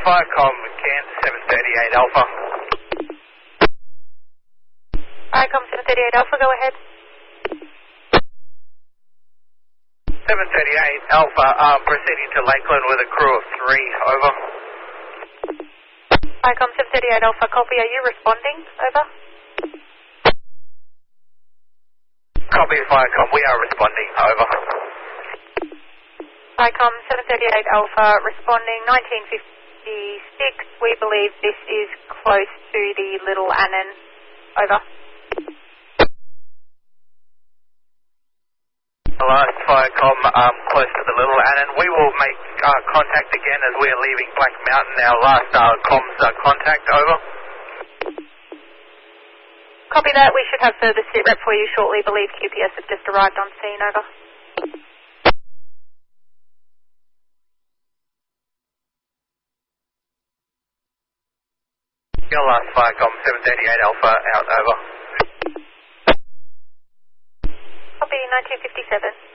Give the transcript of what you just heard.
Firecom, Kansas 738 Alpha. Firecom 738 Alpha, go ahead. 738 Alpha, proceeding to Lakeland with a crew of 3, over. Firecom 738 Alpha, copy, are you responding? Over. Copy, Firecom, we are responding, over. Firecom 738 Alpha, responding 1956, we believe this is close to the Little Annan, over. Last Firecom, close to the Little Annan. We will make contact again as we are leaving Black Mountain. Our last comms contact, over. Copy that, we should have further sit rep for you shortly. Believe QPS have just arrived on scene, over. Your last Firecom 738 Alpha, out, over. Copy 1957.